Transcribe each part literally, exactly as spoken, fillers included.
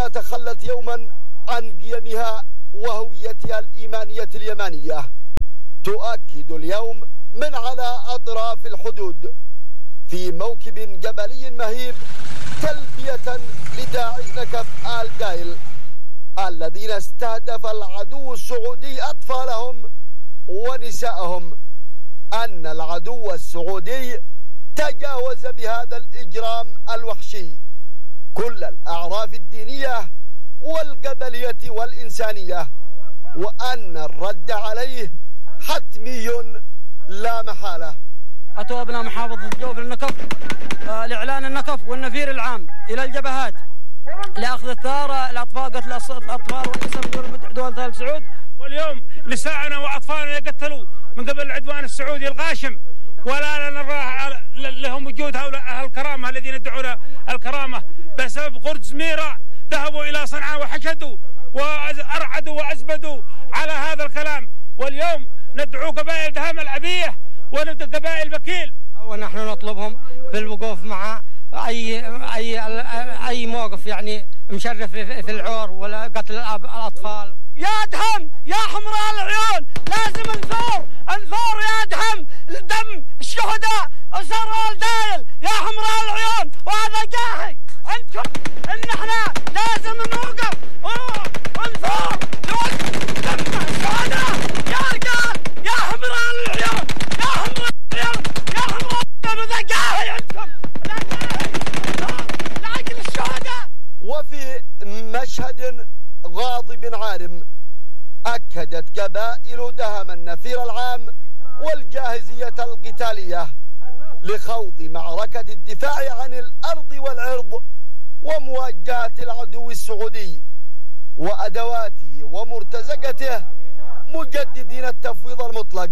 أننا تخلت يوما عن قيمها وهويتها الإيمانية اليمانية، تؤكد اليوم من على أطراف الحدود في موكب جبلي مهيب تلبية لداعي نكف آل دايل الذين استهدف العدو السعودي أطفالهم ونسائهم أن العدو السعودي تجاوز بهذا الإجرام الوحشي كل الأعراف الدينية والقبلية والإنسانية، وأن الرد عليه حتمي لا محالة. أتوا أبناء محافظة الجوف للنكف آه لإعلان النكف والنفير العام إلى الجبهات لأخذ الثار الأطفال، قتل الأطفال والنساء دول ثالث سعود. واليوم نساءنا وأطفالنا يقتلوا من قبل العدوان السعودي الغاشم، ولا نرى لهم وجود هؤلاء الكرامة الذين يدعون الكرامة بسبب غرز ميرا ذهبوا إلى صنعاء وحشدوا وأرعدوا وأزبدوا على هذا الكلام. واليوم ندعو قبائل دهم الأبية وقبائل بكيل، ونحن نطلبهم بالوقوف مع أي أي أي موقف يعني مشرف في العور ولا قتل الأطفال. يا دهم يا حمراء العيون لازم نثور نثور يا دهم دم الشهداء أسر آل دايل يا حمراء العيون، وهذا جاهي أنتم إن إحنا لازم نوقف ونثور دم الشهداء يا رجال يا حمراء العيون يا حمراء العيون يا حمراء العيون، وذا جاهي أنتم ذا جاهي لأجل الشهداء. وفي مشهد غاضب عارم أكدت قبائل دهم النفير العام والجاهزية القتالية لخوض معركة الدفاع عن الأرض والعرض ومواجهة العدو السعودي وأدواته ومرتزقته، مجددين التفويض المطلق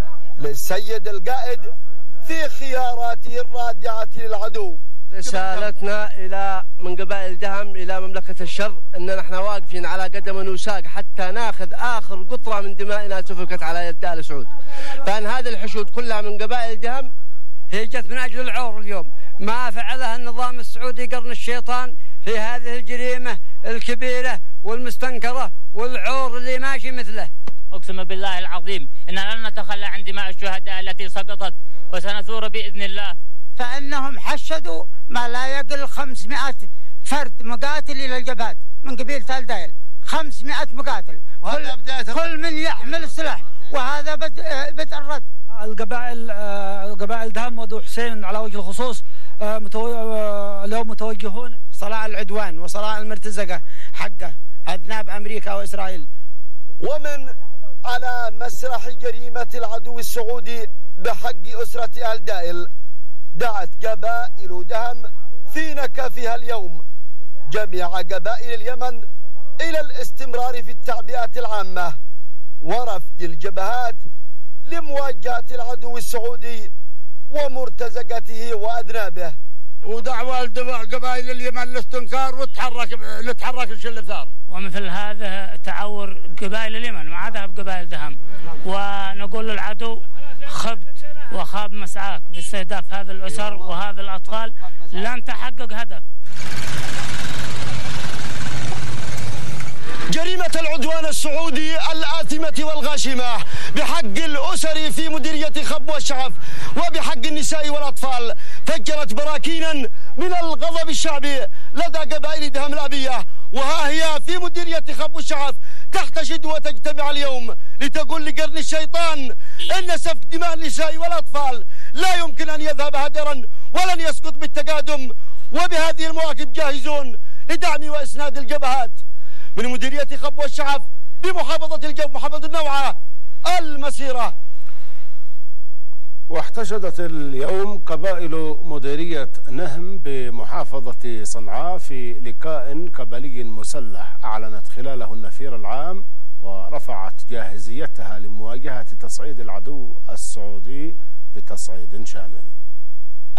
للسيد القائد في خياراته الرادعة للعدو. رسالتنا إلى من قبائل دهم إلى مملكة الشر أن نحن واقفين على قدم وساق حتى ناخذ آخر قطرة من دمائنا سفكت على يد آل سعود، فأن هذه الحشود كلها من قبائل دهم هي جت من أجل العور. اليوم ما فعلها النظام السعودي قرن الشيطان في هذه الجريمة الكبيرة والمستنكرة والعور اللي ماشي مثله. أقسم بالله العظيم إننا لن نتخلى عن دماء الشهداء التي سقطت وسنثور بإذن الله. فإنهم حشدوا ما لا يقل خمسمائة فرد مقاتل إلى الجبهات من قبيلة آل دايل، خمسمائة مقاتل كل, كل من يحمل سلاح، وهذا بدء بدء الرد. القبائل قبائل دهم ودو حسين على وجه الخصوص اليوم متوجهون صراع العدوان وصراع المرتزقة حقه أذناب أمريكا وإسرائيل. ومن على مسرح جريمة العدو السعودي بحق أسرة آل دايل دعت قبائل دهم في نكفها اليوم جميع قبائل اليمن إلى الاستمرار في التعبئة العامة ورفض الجبهات لمواجهة العدو السعودي ومرتزقته وأذنابه، ودعوة قبائل اليمن للاستنكار وتحرك لتحرك الشل ثار. ومثل هذا تعور قبائل اليمن مع ذهب قبائل دهم، ونقول للعدو خبت وخاب مسعاك باستهداف هذه الأسر وهذا الأطفال، لن تحقق هدف. جريمة العدوان السعودي الآثمة والغاشمة بحق الأسر في مديرية خب والشعف وبحق النساء والأطفال فجرت براكينا من الغضب الشعبي لدى قبائل دهم الأبية، وها هي في مديرية خب والشعف تحتشد وتجتمع اليوم لتقول لقرن الشيطان إن سفك دماء النساء والأطفال لا يمكن أن يذهب هدرا ولن يسقط بالتقادم، وبهذه المواكب جاهزون لدعم وإسناد الجبهات. من مديرية خب والشعف بمحافظة الجوف محافظة النوعة المسيرة. واحتشدت اليوم قبائل مديرية نهم بمحافظة صنعاء في لقاء قبلي مسلح أعلنت خلاله النفير العام ورفعت جاهزيتها لمواجهة تصعيد العدو السعودي بتصعيد شامل.